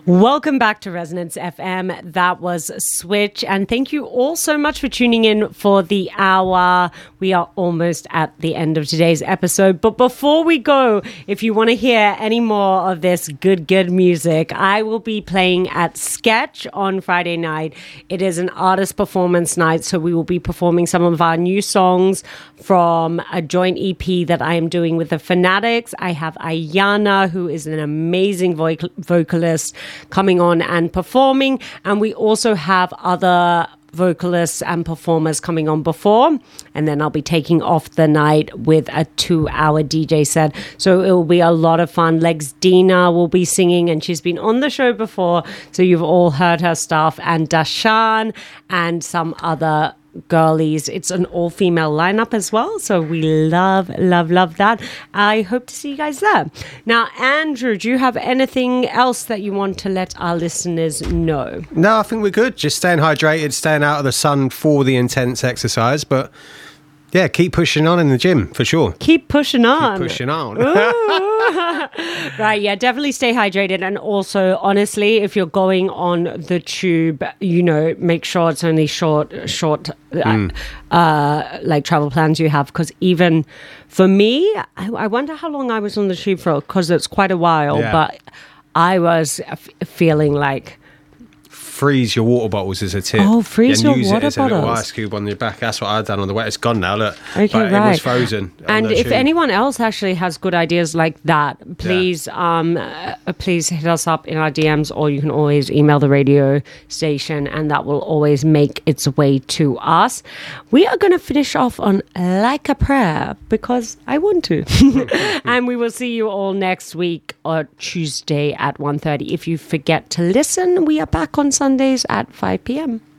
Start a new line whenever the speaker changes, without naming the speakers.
Welcome back to Resonance FM. That was Switch. And thank you all so much for tuning in for the hour. We are almost at the end of today's episode. But before we go, if you want to hear any more of this good music, I will be playing at Sketch on Friday night. It is an artist performance night. So we will be performing some of our new songs from a joint EP that I am doing with the Fanatics. I have Ayana, who is an amazing vocalist, coming on and performing, and we also have other vocalists and performers coming on before, and then I'll be taking off the night with a 2-hour DJ set, so it will be a lot of fun. Legs Dina will be singing, and she's been on the show before, so you've all heard her stuff, and Dashan and some other girlies. It's an all-female lineup as well, so we love that. I hope to see you guys there. Now, Andrew, do you have anything else that you want to let our listeners know?
No, I think we're good. Just staying hydrated, staying out of the sun for the intense exercise, but yeah, keep pushing on in the gym, for sure.
Keep pushing on.
Keep pushing on.
Right, yeah, definitely stay hydrated. And also, honestly, if you're going on the tube, make sure it's only short like travel plans you have. Because even for me, I wonder how long I was on the tube for, because it's quite a while. Yeah. But I was feeling like...
Freeze your water bottles as a tip.
Oh, freeze your water bottles.
Use it as a little ice cube on your back. That's what I've done on the way. It's gone now, look.
Okay,
but
right.
It was frozen.
And if anyone else actually has good ideas like that, please please hit us up in our DMs, or you can always email the radio station, and that will always make its way to us. We are going to finish off on Like a Prayer, because I want to. And we will see you all next week or Tuesday at 1:30. If you forget to listen, we are back on Sundays at 5 p.m.